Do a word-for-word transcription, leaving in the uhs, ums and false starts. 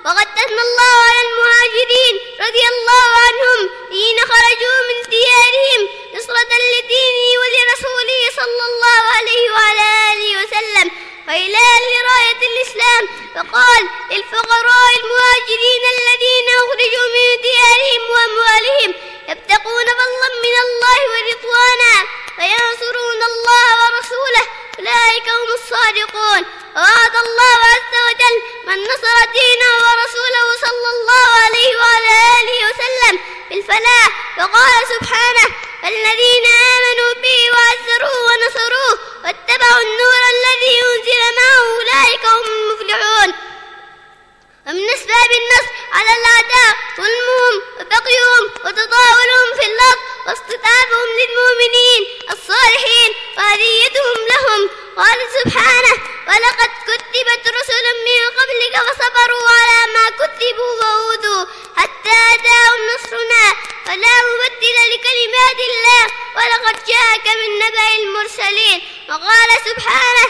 وقد أثنى الله على المهاجرين رضي الله عنهم حين خرجوا من ديارهم نصرة لدينه ولرسوله صلى الله عليه وعلى آله وسلم وإعلاء لراية الإسلام، فقال للفقراء المهاجرين الذين أخرجوا من ديارهم وأموالهم يبتغون فضلا من الله ورضوانا فينصرون الله ورسوله أولئك هم الصادقون. ووعد الله عز وجل من نصر دينه ورسوله صلى الله عليه وعلى آله وسلم بالفلاح، فقال سبحانه الذين آمنوا به وعزروه ونصروه واتبعوا النور الذي أنزل معه أولئك هم المفلحون. ومن أسباب النصر على الأعداء ظلمهم وبغيهم وتطاولهم في الأرض واستضعافهم للمؤمنين الصالحين وأذيتهم لهم. قال سبحانه ولقد كتبت رسل من قبلك فصبروا على ما كتبوا وأوذوا حتى أتاهم نصرنا فلا مبدل لكلمات الله ولقد جاءك من نبأ المرسلين. وقال سبحانه